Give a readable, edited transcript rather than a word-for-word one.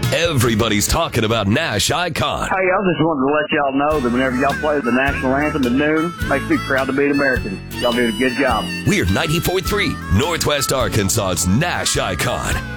Everybody's talking about Nash Icon. Hey, I just wanted to let y'all know that whenever y'all play the national anthem at noon, makes me proud to be an American. Y'all did a good job. We're 94.3, Northwest Arkansas's Nash Icon.